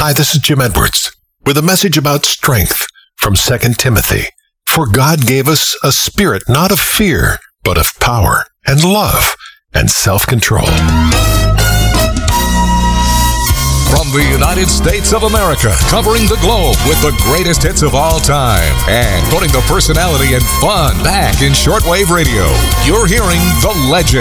Hi, this is Jim Edwards with a message about strength from 2 Timothy. For God gave us a spirit not of fear, but of power and love and self-control. From the United States of America, covering the globe with the greatest hits of all time and putting the personality and fun back in shortwave radio, you're hearing The Legend.